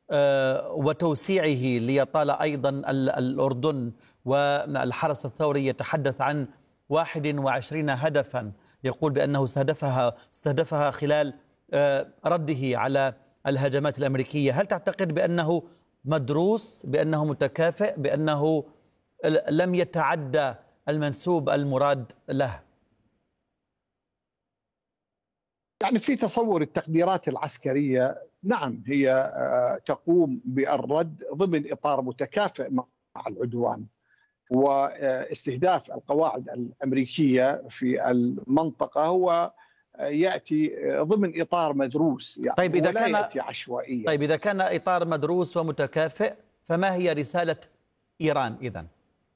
وتوسيعه ليطال أيضا الأردن، والحرس الثوري يتحدث عن 21 هدفا يقول بأنه استهدفها خلال رده على الهجمات الأمريكية. هل تعتقد بأنه مدروس، بأنه متكافئ، بأنه لم يتعدى المنسوب المراد له؟ يعني في تصور التقديرات العسكرية، نعم هي تقوم بالرد ضمن إطار متكافئ مع العدوان، واستهداف القواعد الأمريكية في المنطقة هو يأتي ضمن إطار مدروس، يعني طيب ولا يأتي عشوائيا. طيب إذا كان إطار مدروس ومتكافئ، فما هي رسالة إيران إذن؟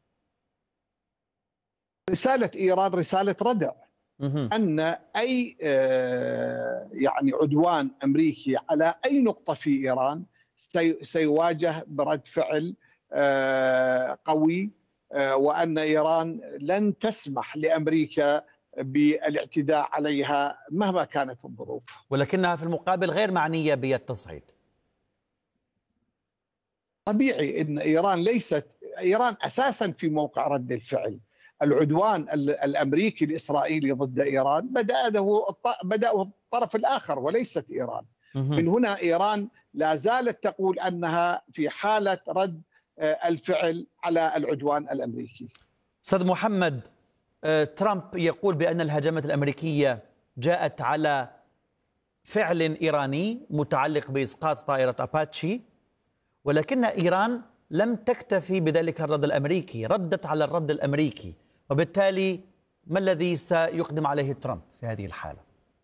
رسالة إيران رسالة ردع، أن أي يعني عدوان أمريكي على أي نقطة في إيران سيواجه برد فعل قوي، وأن إيران لن تسمح لأمريكا بالاعتداء عليها مهما كانت الظروف. ولكنها في المقابل غير معنية بالتصعيد. طبيعي أن إيران أساسا في موقع رد الفعل. العدوان الأمريكي الإسرائيلي ضد إيران بدأه الطرف الآخر وليست إيران. من هنا إيران لا زالت تقول أنها في حالة رد الفعل على العدوان الأمريكي. أستاذ محمد، ترامب يقول بأن الهجمات الأمريكية جاءت على فعل إيراني متعلق بإسقاط طائرة أباتشي، ولكن إيران لم تكتفي بذلك الرد الأمريكي، ردت على الرد الأمريكي، وبالتالي ما الذي سيقدم عليه ترامب في هذه الحالة؟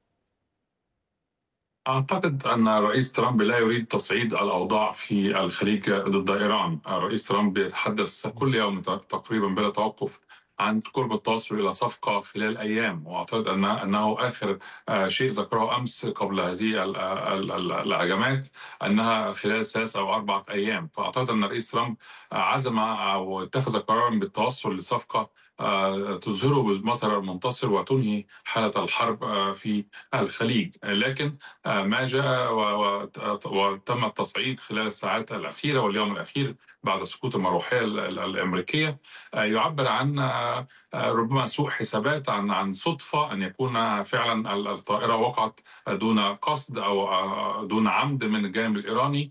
أعتقد أن الرئيس ترامب لا يريد تصعيد الأوضاع في الخليج ضد إيران. الرئيس ترامب يتحدث كل يوم تقريبا بلا توقف عن قرب التوصل إلى صفقة خلال أيام، وأعتقد أنه آخر شيء ذكره أمس قبل هذه الهجمات أنها خلال 3 أو 4 أيام. فأعتقد أن الرئيس ترامب عزم أو اتخذ قرارا بالتوصل لصفقة تظهره بمظهر المنتصر وتنهي حالة الحرب في الخليج. لكن ما جاء وتم التصعيد خلال الساعات الأخيرة واليوم الأخير بعد سقوط المروحية الأمريكية يعبر عن ربما سوء حسابات، عن صدفة أن يكون فعلا الطائرة وقعت دون قصد أو دون عمد من الجانب الإيراني،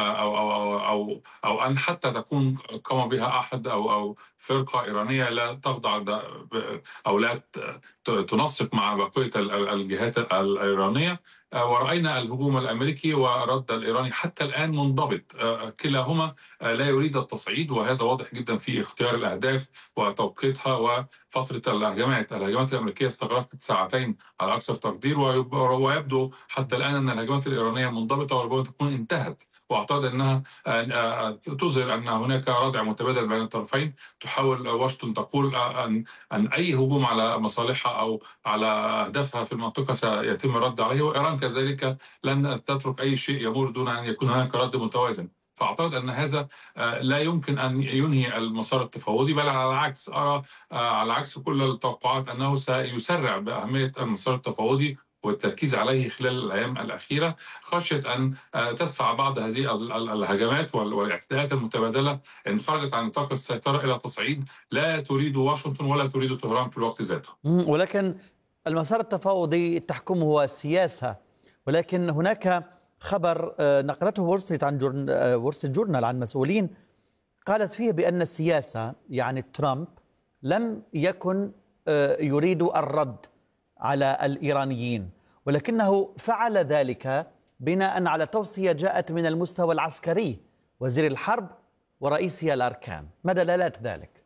أو أن حتى تكون قام بها أحد أو فرقة إيرانية لا تخضع أو لا تنسق مع بقية الجهات الإيرانية. ورأينا الهجوم الأمريكي والرد الإيراني حتى الآن منضبط، كلاهما لا يريد التصعيد، وهذا واضح جدا في اختيار الأهداف وتوقيتها وفترة الهجمات. الأمريكية استغرقت 2 ساعتين على أكثر تقدير، ويبدو حتى الآن أن الهجمات الإيرانية منضبطة وربما تكون انتهت. واعتقد انها تظهر ان هناك ردع متبادل بين الطرفين. تحاول واشنطن تقول ان اي هجوم على مصالحها او على اهدافها في المنطقه سيتم الرد عليه، وايران كذلك لن تترك اي شيء يمر دون ان يكون هناك رد متوازن. فاعتقد ان هذا لا يمكن ان ينهي المسار التفاوضي، بل على العكس ارى على عكس كل التوقعات انه سيسرع باهميه المسار التفاوضي والتركيز عليه خلال الأيام الأخيرة، خشية أن تدفع بعض هذه الهجمات والاعتداءات المتبادلة إن خرجت عن نطاق السيطرة إلى تصعيد لا تريد واشنطن ولا تريد طهران في الوقت ذاته. ولكن المسار التفاوضي تحكمه السياسة، ولكن هناك خبر نقلته وول ستريت جورنال عن مسؤولين قالت فيه بأن السياسة يعني ترامب لم يكن يريد الرد على الإيرانيين، ولكنه فعل ذلك بناء على توصية جاءت من المستوى العسكري، وزير الحرب ورئيسي الأركان. ما دلالات ذلك؟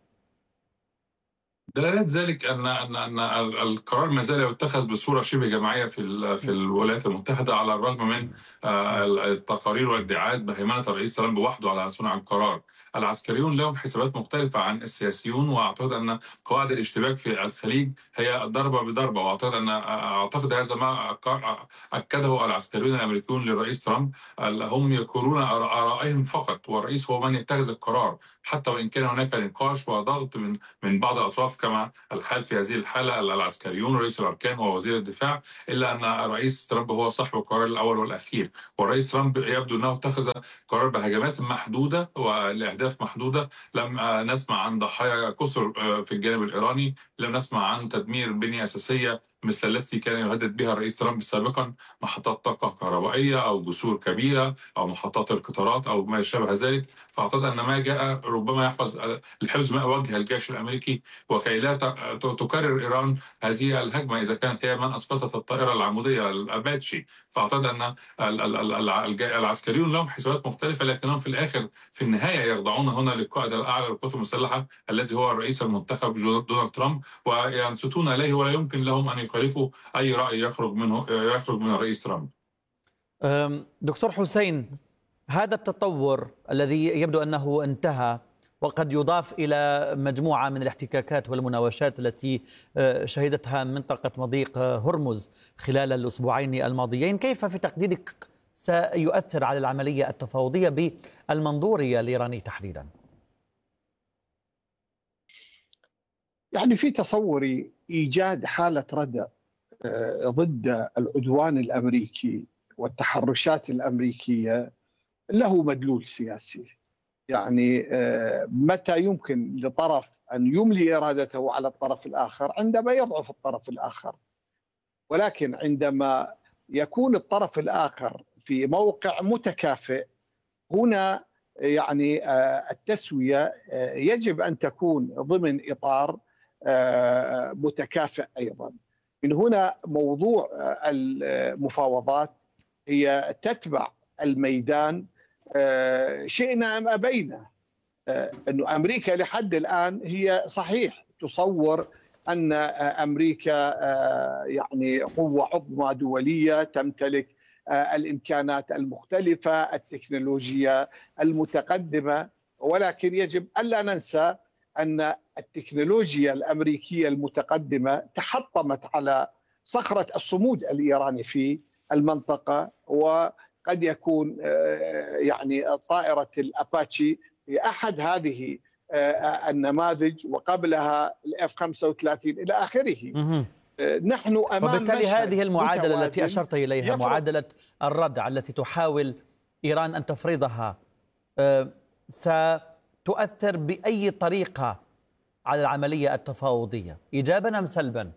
دلالات ذلك ان القرار ما زال يتخذ بصوره شبه جماعيه في الولايات المتحده، على الرغم من التقارير والادعاءات بهيمنه الرئيس ترامب وحده على صنع القرار. العسكريون لهم حسابات مختلفه عن السياسيون، واعتقد ان قواعد الاشتباك في الخليج هي ضربه بضربه، واعتقد هذا ما اكده العسكريون الامريكيون للرئيس ترامب. هم يقولون ارائهم فقط، والرئيس هو من يتخذ القرار، حتى وان كان هناك نقاش وضغط من بعض الاطراف كما الحال في هذه الحالة العسكريون ورئيس الأركان ووزير الدفاع، إلا أن الرئيس ترامب هو صاحب القرار الأول والأخير. والرئيس ترامب يبدو أنه اتخذ قرار بهجمات محدودة ولأهداف محدودة. لم نسمع عن ضحايا كثر في الجانب الإيراني، لم نسمع عن تدمير بنية أساسية مثل التي كان يهدد بها الرئيس ترامب سابقا، محطات طاقة كهربائية أو جسور كبيرة أو محطات القطارات أو ما شابه ذلك. فأعتقد أن ما جاء ربما يحفظ الحفظ ما وجه الجيش الأمريكي، وكي لا تكرر إيران هذه الهجمة إذا كانت هي من أسقطت الطائرة العمودية الأباتشي. فأعتقد أن العسكريون لهم حسابات مختلفة، لكنهم في الآخر في النهاية يخضعون هنا للقائد الأعلى للقوات المسلحة الذي هو الرئيس المنتخب دونالد ترامب، وينصتون إليه، ولا يمكن لهم أن يخالفوا أي رأي يخرج من الرئيس ترامب. دكتور حسين، هذا التطور الذي يبدو أنه انتهى وقد يضاف إلى مجموعة من الاحتكاكات والمناوشات التي شهدتها منطقة مضيق هرمز خلال الأسبوعين الماضيين، كيف في تقديرك سيؤثر على العملية التفاوضية بالمنظور الإيراني تحديدا؟ يعني في تصوري إيجاد حالة ردع ضد العدوان الأمريكي والتحرشات الأمريكية له مدلول سياسي. يعني متى يمكن لطرف أن يملي إرادته على الطرف الآخر؟ عندما يضعف الطرف الآخر. ولكن عندما يكون الطرف الآخر في موقع متكافئ، هنا يعني التسوية يجب أن تكون ضمن إطار متكافئ أيضا. من هنا موضوع المفاوضات هي تتبع الميدان شئنا أم أبينا. أنه أمريكا لحد الآن هي صحيح تصور أن أمريكا يعني قوة عظمى دولية تمتلك الإمكانات المختلفة، التكنولوجيا المتقدمة، ولكن يجب ألا ننسى أن التكنولوجيا الأمريكية المتقدمة تحطمت على صخرة الصمود الإيراني في المنطقة، وقد يكون يعني طائرة الأباتشي هي أحد هذه النماذج، وقبلها الإف 35 إلى آخره. نحن أمام وبالتالي هذه المعادلة التي أشرت إليها، معادلة الردع التي تحاول إيران أن تفرضها، ستؤثر بأي طريقة على العملية التفاوضية، إيجابا أم سلبا؟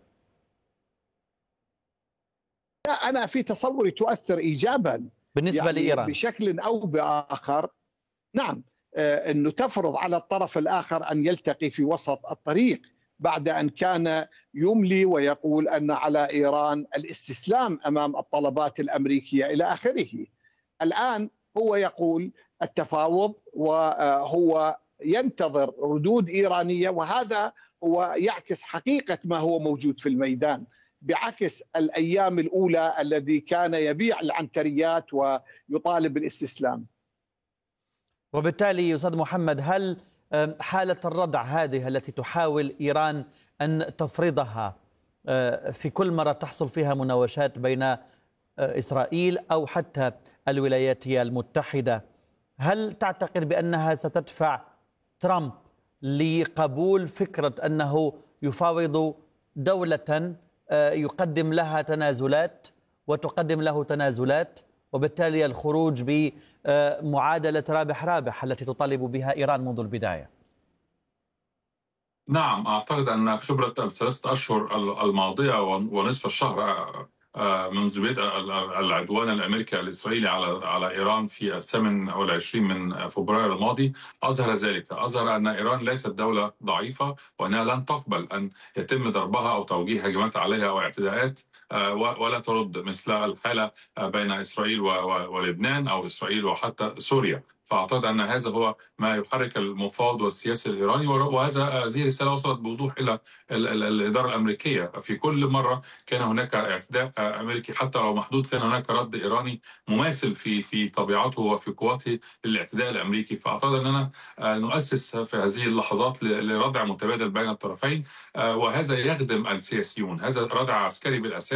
لا، أنا في تصوري تؤثر إيجابا بالنسبة يعني لإيران بشكل أو بآخر. نعم، أنه تفرض على الطرف الآخر أن يلتقي في وسط الطريق بعد أن كان يملي ويقول أن على إيران الاستسلام أمام الطلبات الأمريكية إلى آخره. الآن هو يقول التفاوض، وهو ينتظر ردود إيرانية، وهذا هو يعكس حقيقة ما هو موجود في الميدان، بعكس الأيام الأولى الذي كان يبيع العنتريات ويطالب بالاستسلام. وبالتالي أستاذ محمد، هل حالة الردع هذه التي تحاول إيران أن تفرضها في كل مرة تحصل فيها مناوشات بين إسرائيل أو حتى الولايات المتحدة، هل تعتقد بأنها ستدفع ترامب لقبول فكرة أنه يفاوض دولة يقدم لها تنازلات وتقدم له تنازلات، وبالتالي الخروج بمعادلة رابح التي تطالب بها إيران منذ البداية؟ نعم، أعتقد أن خبرة الثلاثة أشهر الماضية ونصف الشهر منذ بدء العدوان الأمريكي الإسرائيلي على إيران في 28 من فبراير الماضي أظهر ذلك. أظهر أن إيران ليست دولة ضعيفة، وأنها لن تقبل أن يتم ضربها أو توجيه هجمات عليها أو اعتداءات ولا ترد، مثل الحالة بين إسرائيل ولبنان أو إسرائيل وحتى سوريا. فأعتقد أن هذا هو ما يحرك المفاوض والسياسي الإيراني، هذه رسالة وصلت بوضوح إلى الإدارة الأمريكية. في كل مرة كان هناك اعتداء أمريكي حتى لو محدود، كان هناك رد إيراني مماثل في طبيعته وفي قوته للاعتداء الأمريكي. فأعتقد أننا نؤسس في هذه اللحظات لردع متبادل بين الطرفين، وهذا يخدم السياسيون. هذا ردع عسكري بالأساس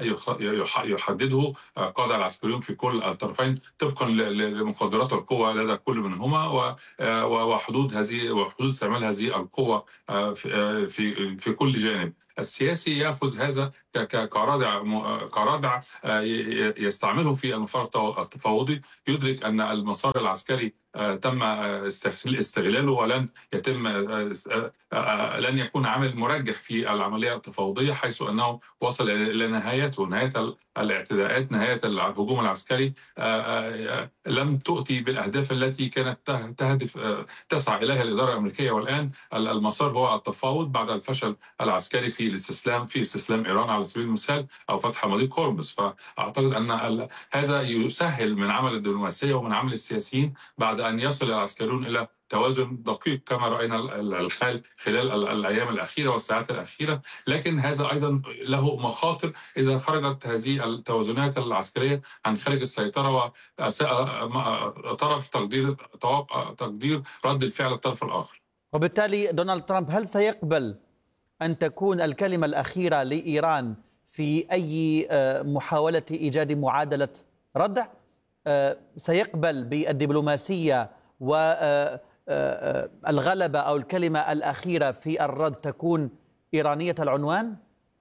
يحدده قادة العسكريون في كل الطرفين طبقا لمقدرات القوة لدى كل منهما وحدود استعمال هذه القوة في كل جانب. السياسي يأخذ هذا كرادع يستعمله في المسار التفاوضي، يدرك أن المسار العسكري تم استغلاله ولن يتم لن يكون عامل مرجح في العملية التفاوضية، حيث أنه وصل إلى نهايته، نهاية الاعتداءات، نهاية الهجوم العسكري لم تؤتي بالأهداف التي كانت تسعى إليها الإدارة الأمريكية. والآن المسار هو التفاوض بعد الفشل العسكري في استسلام إيران على سبيل المثال، أو فتح مضيق هرمز. فأعتقد أن هذا يسهل من عمل الدبلوماسية ومن عمل السياسيين بعد أن يصل العسكريون إلى توازن دقيق كما رأينا الحال خلال الأيام الأخيرة والساعات الأخيرة. لكن هذا أيضا له مخاطر إذا خرجت هذه التوازنات العسكرية عن خارج السيطرة طرف تقدير رد الفعل الطرف الآخر. وبالتالي دونالد ترامب هل سيقبل أن تكون الكلمة الأخيرة لإيران في أي محاولة إيجاد معادلة ردع؟ سيقبل بالدبلوماسية والغلبة أو الكلمة الأخيرة في الرد تكون إيرانية العنوان؟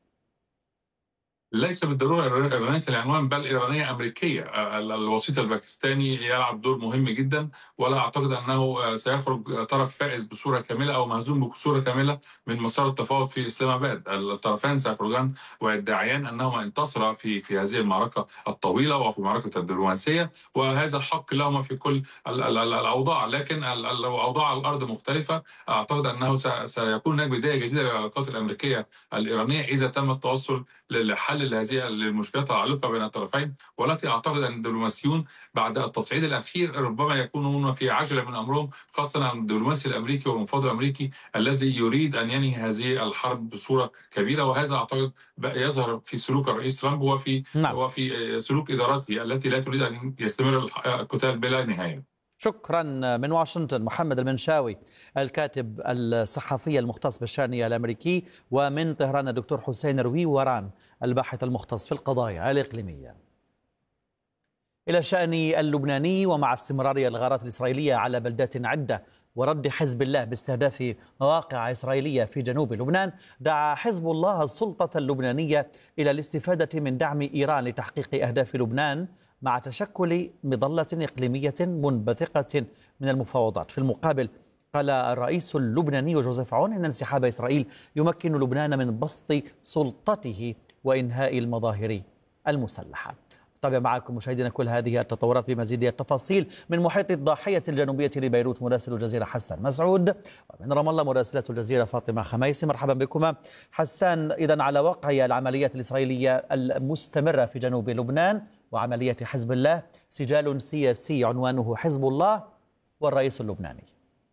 ليس بالضرورة إيرانية العنوان، بل إيرانية أمريكية. الوسيط الباكستاني يلعب دور مهم جدا، ولا أعتقد أنه سيخرج طرف فائز بصورة كاملة أو مهزوم بصورة كاملة من مسار التفاوض في إسلام آباد. الطرفان سيخرجان ويدعيان أنهما انتصرا في هذه المعركة الطويلة وفي معركة الدبلوماسية، وهذا الحق لهما في كل الأوضاع. لكن الأوضاع على الأرض مختلفة. أعتقد أنه سيكون هناك بداية جديدة للعلاقات الأمريكية الإيرانية إذا تم التوصل لحل هذه المشكلات العالقة بين الطرفين، والتي أعتقد أن الدبلوماسيون بعد التصعيد الأخير ربما يكونون في عجلة من أمرهم، خاصة عن الدبلوماسي الأمريكي والمفاوض الأمريكي الذي يريد أن ينهي هذه الحرب بصورة كبيرة. وهذا أعتقد يظهر في سلوك الرئيس ترامب وفي سلوك إدارته التي لا تريد أن يستمر القتال بلا نهاية. شكرا. من واشنطن محمد المنشاوي الكاتب الصحفي المختص بالشأن الأمريكي، ومن طهران الدكتور حسين روي وران الباحث المختص في القضايا الإقليمية. إلى الشأن اللبناني، ومع استمرار الغارات الإسرائيلية على بلدات عدة ورد حزب الله باستهداف مواقع إسرائيلية في جنوب لبنان، دعا حزب الله السلطة اللبنانية إلى الاستفادة من دعم إيران لتحقيق أهداف لبنان مع تشكل مظلة إقليمية منبثقة من المفاوضات. في المقابل قال الرئيس اللبناني جوزيف عون إن انسحاب إسرائيل يمكن لبنان من بسط سلطته وإنهاء المظاهر المسلحة. طبعا معكم مشاهدينا كل هذه التطورات بمزيد التفاصيل من محيط الضاحية الجنوبية لبيروت مراسل الجزيرة حسان مسعود، ومن رام الله مراسلة الجزيرة فاطمة خميسي. مرحبا بكما. حسان، إذن على وقع العمليات الإسرائيلية المستمرة في جنوب لبنان وعملية حزب الله، سجال سياسي عنوانه حزب الله والرئيس اللبناني.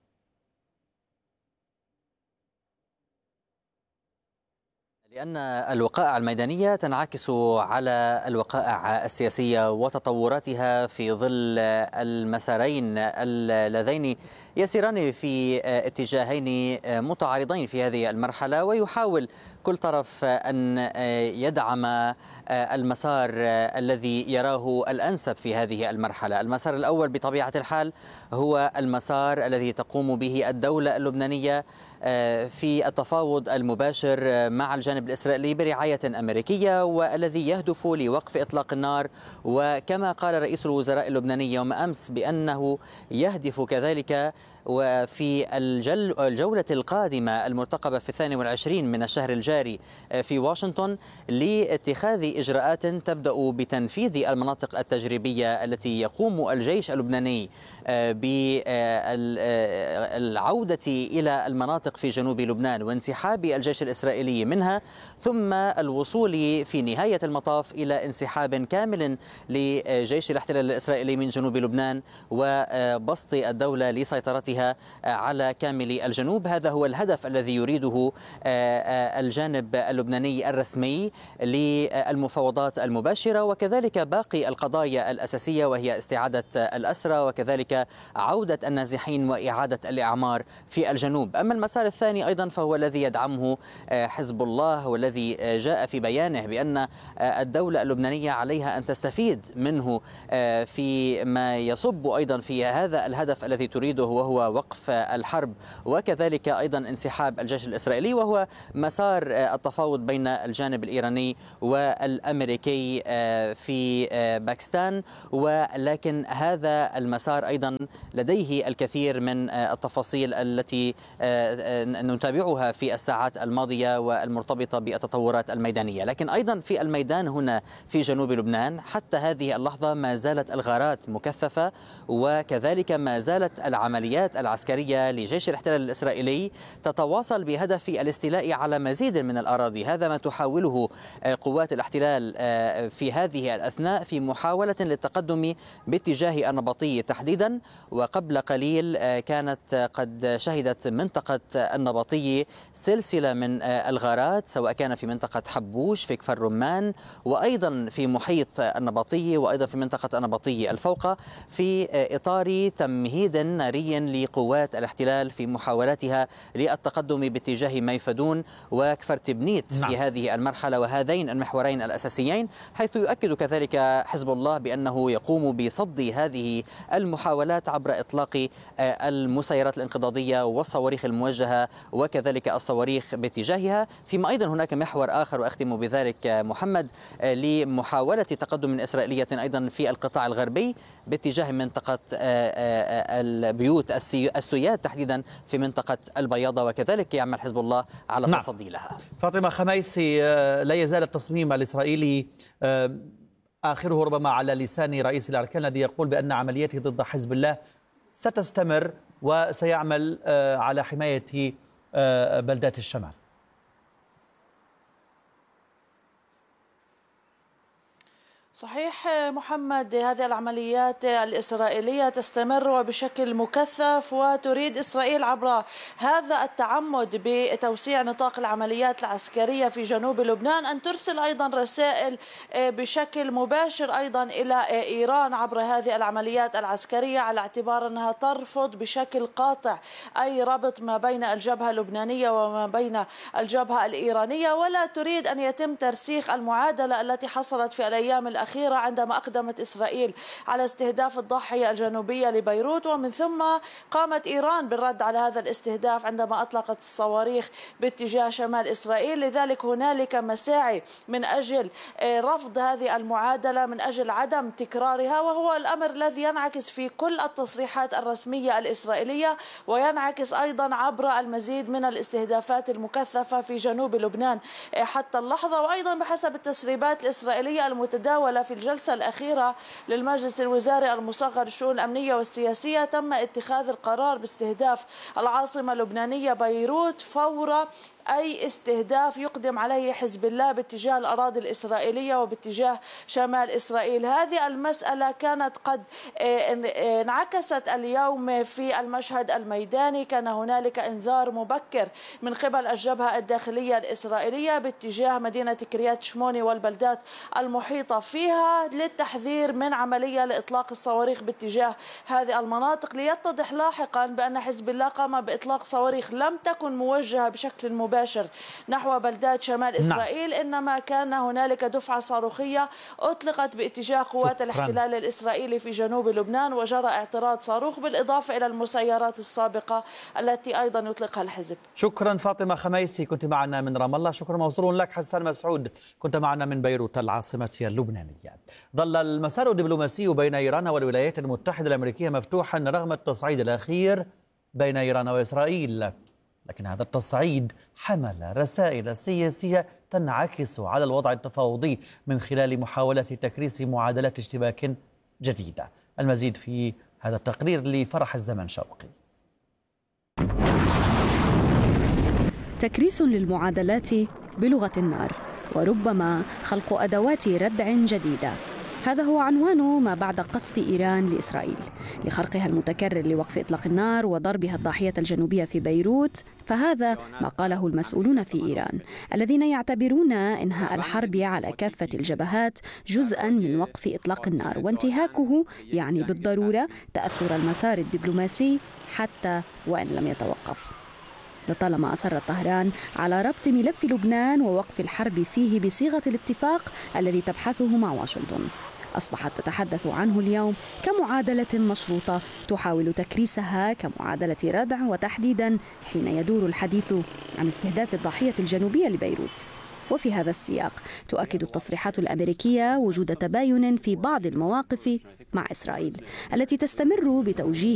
لأن الوقائع الميدانية تنعكس على الوقائع السياسية وتطوراتها في ظل المسارين اللذين يسيران في اتجاهين متعارضين في هذه المرحلة، ويحاول كل طرف أن يدعم المسار الذي يراه الأنسب في هذه المرحلة. المسار الأول بطبيعة الحال هو المسار الذي تقوم به الدولة اللبنانية في التفاوض المباشر مع الجانب الإسرائيلي برعاية أمريكية، والذي يهدف لوقف إطلاق النار. وكما قال رئيس الوزراء اللبناني يوم أمس بأنه يهدف كذلك وفي الجولة القادمة المرتقبة في 22 من الشهر الجاري في واشنطن لاتخاذ إجراءات تبدأ بتنفيذ المناطق التجريبية التي يقوم الجيش اللبناني بالعودة إلى المناطق في جنوب لبنان وانسحاب الجيش الإسرائيلي منها، ثم الوصول في نهاية المطاف إلى انسحاب كامل لجيش الاحتلال الإسرائيلي من جنوب لبنان وبسط الدولة لسيطرتها تطوراتها على كامل الجنوب. هذا هو الهدف الذي يريده الجانب اللبناني الرسمي للمفاوضات المباشرة، وكذلك باقي القضايا الأساسية وهي استعادة الأسرى وكذلك عودة النازحين وإعادة الإعمار في الجنوب. أما المسار الثاني أيضا فهو الذي يدعمه حزب الله، والذي جاء في بيانه بأن الدولة اللبنانية عليها أن تستفيد منه فيما يصب أيضا في هذا الهدف الذي تريده، وهو وقف الحرب وكذلك أيضا انسحاب الجيش الإسرائيلي، وهو مسار التفاوض بين الجانب الإيراني والأمريكي في باكستان. ولكن هذا المسار أيضا لديه الكثير من التفاصيل التي نتابعها في الساعات الماضية والمرتبطة بالتطورات الميدانية. لكن أيضا في الميدان هنا في جنوب لبنان حتى هذه اللحظة ما زالت الغارات مكثفة، وكذلك ما زالت العمليات العسكرية لجيش الاحتلال الإسرائيلي تتواصل بهدف الاستيلاء على مزيد من الأراضي. هذا ما تحاوله قوات الاحتلال في هذه الأثناء في محاولة للتقدم باتجاه النبطي تحديدا. وقبل قليل كانت قد شهدت منطقة النبطي سلسلة من الغارات، سواء كان في منطقة حبوش في كفر رمان، وأيضا في محيط النبطي، وأيضا في منطقة النبطي الفوقة، في إطار تمهيد ناري لقوات الاحتلال في محاولاتها للتقدم باتجاه ميفدون وكفر تبنيت في هذه المرحلة. وهذين المحورين الأساسيين، حيث يؤكد كذلك حزب الله بأنه يقوم بصد هذه المحاولات عبر إطلاق المسيرات الانقضاضية والصواريخ الموجهة وكذلك الصواريخ باتجاهها. فيما أيضا هناك محور آخر وأختم بذلك محمد، لمحاولة تقدم إسرائيلية أيضا في القطاع الغربي باتجاه منطقة البيوت السياد تحديدا في منطقة البياضة، وكذلك يعمل حزب الله على التصدي لها. فاطمة خميسي، لا يزال التصميم الإسرائيلي آخره ربما على لسان رئيس الأركان الذي يقول بأن عملياته ضد حزب الله ستستمر وسيعمل على حماية بلدات الشمال. صحيح محمد، هذه العمليات الإسرائيلية تستمر وبشكل مكثف، وتريد إسرائيل عبر هذا التعمد بتوسيع نطاق العمليات العسكرية في جنوب لبنان أن ترسل أيضا رسائل بشكل مباشر أيضا إلى إيران عبر هذه العمليات العسكرية، على اعتبار أنها ترفض بشكل قاطع أي ربط ما بين الجبهة اللبنانية وما بين الجبهة الإيرانية، ولا تريد أن يتم ترسيخ المعادلة التي حصلت في الأيام الأخيرة عندما أقدمت إسرائيل على استهداف الضاحية الجنوبية لبيروت، ومن ثم قامت إيران بالرد على هذا الاستهداف عندما أطلقت الصواريخ باتجاه شمال إسرائيل. لذلك هنالك مساعي من أجل رفض هذه المعادلة، من أجل عدم تكرارها، وهو الأمر الذي ينعكس في كل التصريحات الرسمية الإسرائيلية، وينعكس أيضا عبر المزيد من الاستهدافات المكثفة في جنوب لبنان حتى اللحظة. وأيضا بحسب التسريبات الإسرائيلية المتداولة في الجلسة الأخيرة للمجلس الوزاري المصغر للشؤون الأمنية والسياسية، تم اتخاذ القرار باستهداف العاصمة اللبنانية بيروت فور أي استهداف يقدم عليه حزب الله باتجاه الأراضي الإسرائيلية وباتجاه شمال إسرائيل. هذه المسألة كانت قد انعكست اليوم في المشهد الميداني. كان هنالك إنذار مبكر من قبل الجبهة الداخلية الإسرائيلية باتجاه مدينة كريات شموني والبلدات المحيطة فيها للتحذير من عملية لإطلاق الصواريخ باتجاه هذه المناطق، ليتضح لاحقا بأن حزب الله قام بإطلاق صواريخ لم تكن موجهة بشكل مباشر نحو بلدات شمال إسرائيل، إنما كان هنالك دفعة صاروخية أطلقت باتجاه قوات الاحتلال الإسرائيلي في جنوب لبنان، وجرى اعتراض صاروخ بالإضافة إلى المسيرات السابقة التي أيضا يطلقها الحزب. شكرا فاطمة خميسي، كنت معنا من رام الله. شكرا موصول لك حسان مسعود، كنت معنا من بيروت العاصمة اللبنانية. ظل المسار الدبلوماسي بين إيران والولايات المتحدة الأمريكية مفتوحا رغم التصعيد الأخير بين إيران وإسرائيل، لكن هذا التصعيد حمل رسائل سياسية تنعكس على الوضع التفاوضي من خلال محاولة تكريس معادلات اشتباك جديدة. المزيد في هذا التقرير لفرح الزمن شوقي. تكريس للمعادلات بلغة النار، وربما خلق أدوات ردع جديدة. هذا هو عنوان ما بعد قصف إيران لإسرائيل لخرقها المتكرر لوقف إطلاق النار وضربها الضاحية الجنوبية في بيروت. فهذا ما قاله المسؤولون في إيران الذين يعتبرون إنهاء الحرب على كافة الجبهات جزءاً من وقف إطلاق النار، وانتهاكه يعني بالضرورة تأثر المسار الدبلوماسي حتى وإن لم يتوقف. لطالما أصرت طهران على ربط ملف لبنان ووقف الحرب فيه بصيغة الاتفاق الذي تبحثه مع واشنطن، أصبحت تتحدث عنه اليوم كمعادلة مشروطة تحاول تكريسها كمعادلة ردع، وتحديدا حين يدور الحديث عن استهداف الضاحية الجنوبية لبيروت. وفي هذا السياق تؤكد التصريحات الأمريكية وجود تباين في بعض المواقف مع إسرائيل التي تستمر بتوجيه